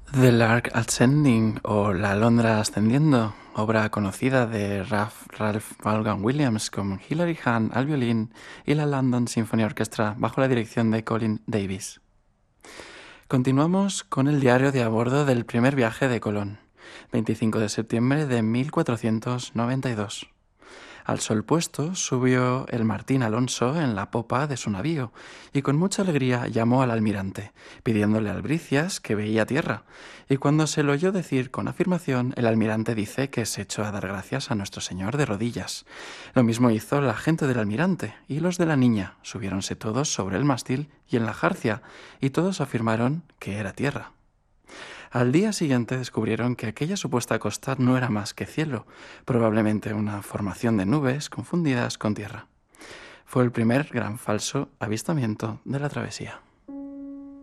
The Lark Ascending o La Alondra Ascendiendo, obra conocida de Ralph Vaughan Williams con Hilary Hahn al violín y la London Symphony Orchestra bajo la dirección de Colin Davis. Continuamos con el diario de a bordo del primer viaje de Colón, 25 de septiembre de 1492. Al sol puesto subió el Martín Alonso en la popa de su navío y con mucha alegría llamó al almirante, pidiéndole albricias que veía tierra, y cuando se lo oyó decir con afirmación, el almirante dice que se echó a dar gracias a nuestro Señor de rodillas. Lo mismo hizo la gente del almirante, y los de la niña subiéronse todos sobre el mástil y en la jarcia, y todos afirmaron que era tierra. Al día siguiente descubrieron que aquella supuesta costa no era más que cielo, probablemente una formación de nubes confundidas con tierra. Fue el primer gran falso avistamiento de la travesía.